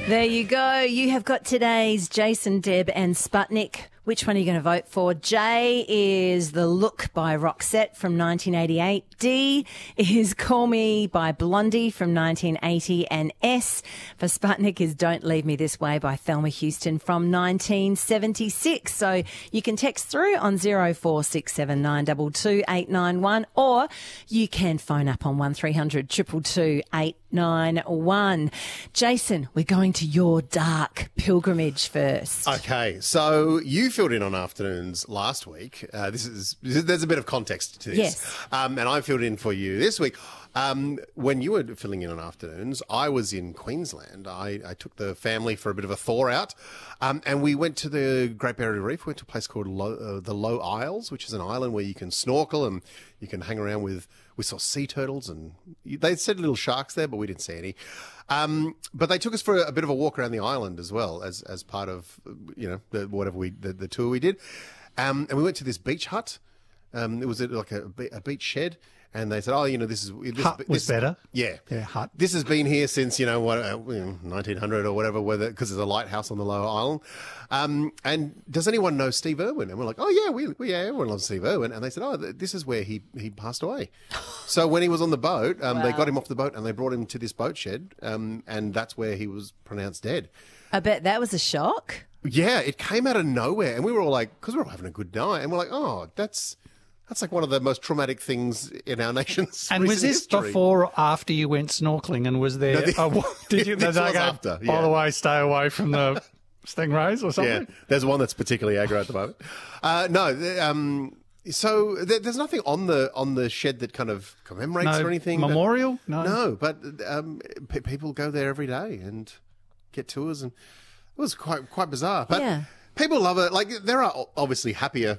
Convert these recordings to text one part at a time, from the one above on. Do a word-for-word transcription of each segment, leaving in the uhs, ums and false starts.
There you go. You have got today's Jason, Deb and Sputnik. Which one are you going to vote for? J is The Look by Roxette from nineteen eighty-eight. D is Call Me by Blondie from nineteen eighty. And S for Sputnik is Don't Leave Me This Way by Thelma Houston from nineteen seventy-six. So you can text through on zero four six seven nine two two eight nine one, or you can phone up on one three hundred two two two eight nine one. Jason, we're going to your dark pilgrimage first. Okay, so you filled in on afternoons last week. Uh, this is there's a bit of context to this. Yes. Um, and I filled in for you this week. Um, when you were filling in on afternoons, I was in Queensland. I, I took the family for a bit of a thaw out, um, and we went to the Great Barrier Reef. We went to a place called Low, uh, the Low Isles, which is an island where you can snorkel and you can hang around with. We saw sea turtles, and they said little sharks there, but we didn't see any. Um, but they took us for a, a bit of a walk around the island as well as as part of you know the, whatever we the, the tour we did. Um, and we went to this beach hut. Um, it was a, like a, a beach shed. And they said, "Oh, you know, this is this, hut was this, better." Yeah, yeah, hut. This has been here since you know what, uh, nineteen hundred or whatever, whether because there's a lighthouse on the lower island. Um, and does anyone know Steve Irwin? And we're like, "Oh yeah, we, we yeah, everyone loves Steve Irwin." And they said, "Oh, th- this is where he he passed away." So when he was on the boat, um, Wow. they got him off the boat and they brought him to this boat shed, um, and that's where he was pronounced dead. I bet that was a shock. Yeah, it came out of nowhere, and we were all like, because we were all having a good night, and we're like, "Oh, that's." That's like one of the most traumatic things in our nation's And was this history. before or after you went snorkelling? And was there? No, this- oh, did you? this did they was go, after, By yeah. the way, stay away from the stingrays or something. Yeah, there's one that's particularly aggro at the moment. Uh, no, th- um, so th- there's nothing on the on the shed that kind of commemorates No or anything. but- memorial? No. no, but um, p- people go there every day and get tours, and it was quite quite bizarre. But Yeah. people love it. Like there are o- obviously happier.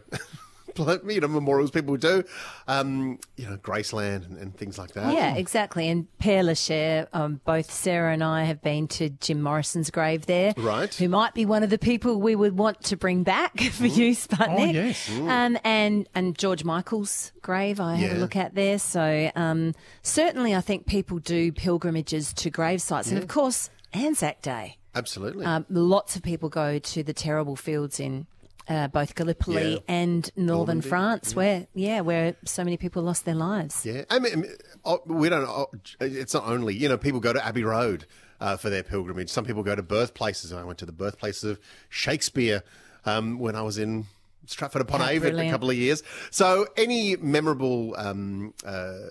You know, memorials people do, um, you know, Graceland and, and things like that. Yeah, exactly. And Père Lachaise, um, both Sarah and I have been to Jim Morrison's grave there. Right. Who might be one of the people we would want to bring back for you, Sputnik. Oh, yes. Um, and, and George Michael's grave I had Yeah. a look at there. So um, certainly I think people do pilgrimages to grave sites. And, of course, Anzac Day. Absolutely. Um, lots of people go to the terrible fields in Uh, both Gallipoli Yeah. and northern Normandy, France, yeah. where yeah, where so many people lost their lives. Yeah, I mean, oh, we don't. Oh, it's not only you know people go to Abbey Road uh, for their pilgrimage. Some people go to birthplaces. I went to the birthplace of Shakespeare um, when I was in Stratford upon How Avon a brilliant. couple of years. So any memorable. Um, uh,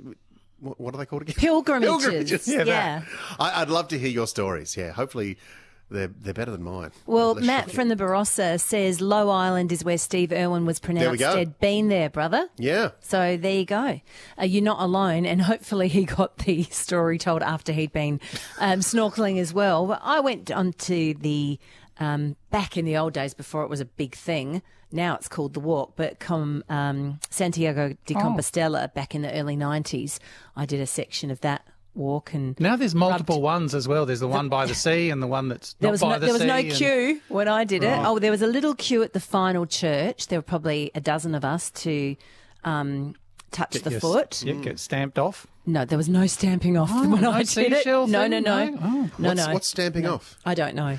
what what are they called again? Pilgrimages. Pilgrimages. Yeah, Yeah, that. I, I'd love to hear your stories. Yeah, hopefully they're they're better than mine. Well, Less Matt shocking. from the Barossa says Low Island is where Steve Irwin was pronounced go. dead. Been there, brother. Yeah. So there you go. Uh, you're not alone, and hopefully he got the story told after he'd been um, snorkeling as well. But I went onto the um, back in the old days before it was a big thing. Now it's called the walk, but come um, Santiago de Oh. Compostela back in the early nineties, I did a section of that walk and. Now there's multiple rubbed- ones as well. There's the one by the sea and the one that's There not was by no, the there was sea. no and- queue when I did it. Right. Oh, there was a little queue at the final church. There were probably a dozen of us to um, touch Get the your- foot. Yep, get stamped off. No, there was no stamping off Oh, when no I did it. seashell No, thing? no, no, No? Oh. no, What's, no. what's stamping off? I don't know.